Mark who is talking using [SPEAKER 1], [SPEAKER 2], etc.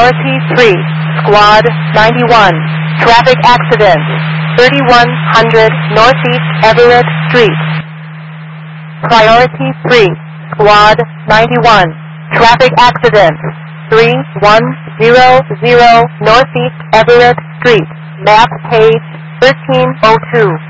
[SPEAKER 1] Priority 3, Squad 91. Traffic accident. 3100 Northeast Everett Street. Priority 3, Squad 91. Traffic accident. 3100 Northeast Everett Street. Map page 1302.